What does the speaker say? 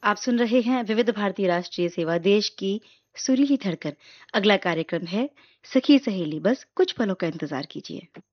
आप सुन रहे हैं विविध भारती राष्ट्रीय सेवा, देश की सुरीली धड़कन। अगला कार्यक्रम है सखी सहेली, बस कुछ पलों का इंतजार कीजिए।